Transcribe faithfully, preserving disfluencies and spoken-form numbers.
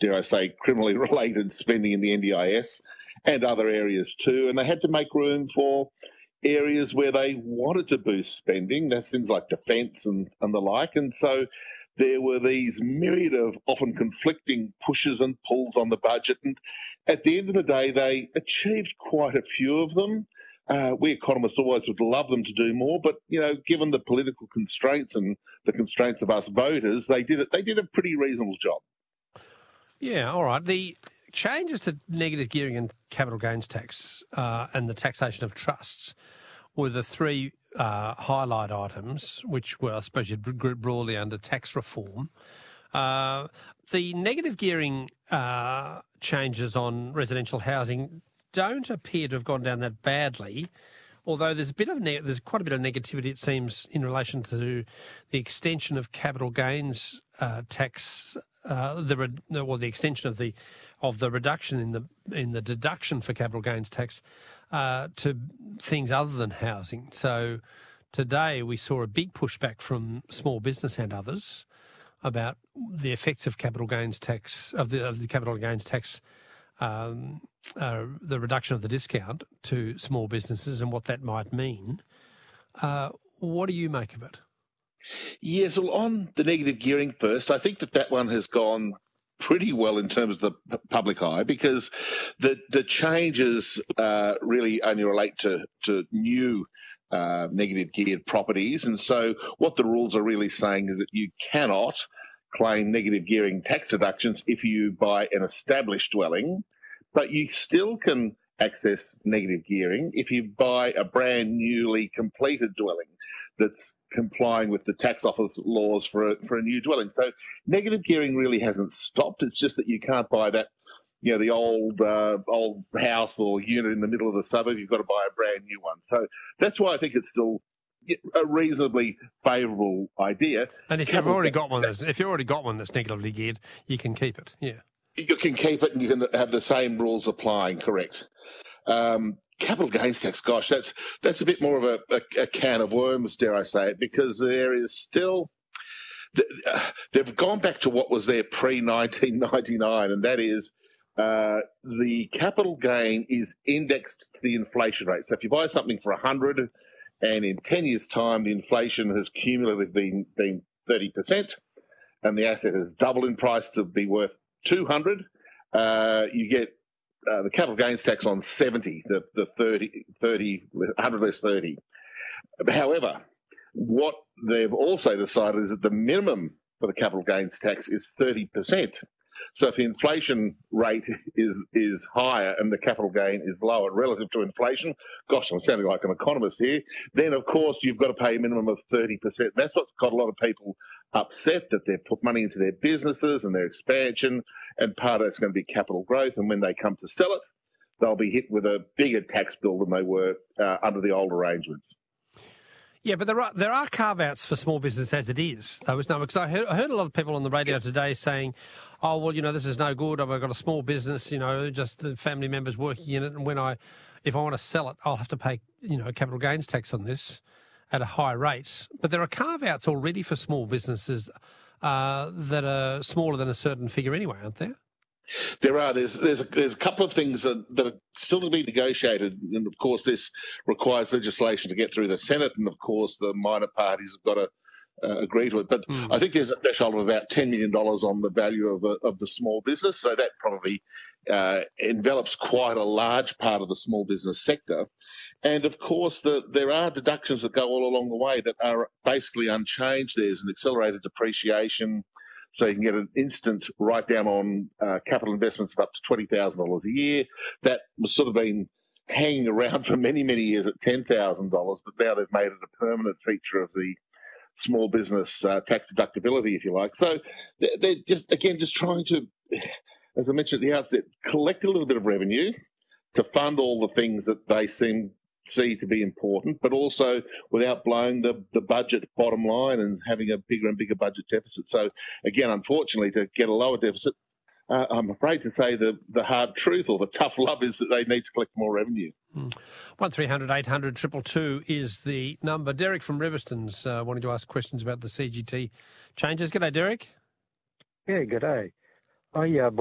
dare I say, criminally related spending in the N D I S and other areas too. And they had to make room for areas where they wanted to boost spending. That's things like defence and, and the like. And so there were these myriad of often conflicting pushes and pulls on the budget. And at the end of the day, they achieved quite a few of them. Uh, we economists always would love them to do more, but you know, given the political constraints and the constraints of us voters, they did it. They did a pretty reasonable job. Yeah, all right. The changes to negative gearing and capital gains tax uh, and the taxation of trusts were the three uh, highlight items, which were, I suppose, you'd group broadly under tax reform. Uh, the negative gearing uh, changes on residential housing don't appear to have gone down that badly, although there's a bit of ne- there's quite a bit of negativity, it seems, in relation to the extension of capital gains uh, tax, uh, the re- well, the extension of the of the reduction in the in the deduction for capital gains tax uh, to things other than housing. So today we saw a big pushback from small business and others about the effects of capital gains tax of the of the capital gains tax. Um, uh, the reduction of the discount to small businesses and what that might mean. Uh, what do you make of it? Yes, well, on the negative gearing first, I think that that one has gone pretty well in terms of the p- public eye, because the the changes uh, really only relate to, to new uh, negative geared properties. And so what the rules are really saying is that you cannot claim negative gearing tax deductions if you buy an established dwelling, but you still can access negative gearing if you buy a brand newly completed dwelling that's complying with the tax office laws for a, for a new dwelling. So negative gearing really hasn't stopped. It's just that you can't buy that, you know, the old uh, old house or unit in the middle of the suburb. You've got to buy a brand new one. So that's why I think it's still a reasonably favourable idea. And if you've already got one, that's, if you've already got one that's negatively geared, you can keep it. Yeah, you can keep it, and you can have the same rules applying. Correct. Um, capital gains tax, gosh, that's that's a bit more of a, a, a can of worms, dare I say it, because there is still they've gone back to what was there pre nineteen ninety-nine, and that is uh, the capital gain is indexed to the inflation rate. So if you buy something for a hundred, and in ten years' time, the inflation has cumulatively been, been thirty percent, and the asset has doubled in price to be worth two hundred, uh, you get uh, the capital gains tax on seventy, the, the thirty, thirty, one hundred less thirty. However, what they've also decided is that the minimum for the capital gains tax is thirty percent. So if the inflation rate is is higher and the capital gain is lower relative to inflation, gosh, I'm sounding like an economist here, then of course you've got to pay a minimum of thirty percent. That's what's got a lot of people upset, that they've put money into their businesses and their expansion, and part of that's going to be capital growth. And when they come to sell it, they'll be hit with a bigger tax bill than they were uh, under the old arrangements. Yeah, but there are there are carve-outs for small business as it is. There was no, because I heard, I heard a lot of people on the radio today saying, oh, well, you know, this is no good. I've got a small business, you know, just the family members working in it. And when I, if I want to sell it, I'll have to pay, you know, capital gains tax on this at a high rate. But there are carve-outs already for small businesses uh, that are smaller than a certain figure anyway, aren't there? There are. There's there's a, there's a couple of things that, that are still to be negotiated, and of course this requires legislation to get through the Senate, and of course the minor parties have got to uh, agree to it. But mm. I think there's a threshold of about ten million dollars on the value of a, of the small business, so that probably uh, envelops quite a large part of the small business sector. And of course the, there are deductions that go all along the way that are basically unchanged. There's an accelerated depreciation, so you can get an instant write-down on uh, capital investments of up to twenty thousand dollars a year. That was sort of been hanging around for many, many years at ten thousand dollars, but now they've made it a permanent feature of the small business uh, tax deductibility, if you like. So they're just, again, just trying to, as I mentioned at the outset, collect a little bit of revenue to fund all the things that they seem see to be important, but also without blowing the, the budget bottom line and having a bigger and bigger budget deficit. So again, unfortunately, to get a lower deficit, uh, I'm afraid to say the, the hard truth or the tough love is that they need to collect more revenue. Mm. one three hundred eight hundred two two two is the number. Derek from Riverstone's uh, wanting to ask questions about the C G T changes. G'day, Derek. Yeah, g'day. I uh,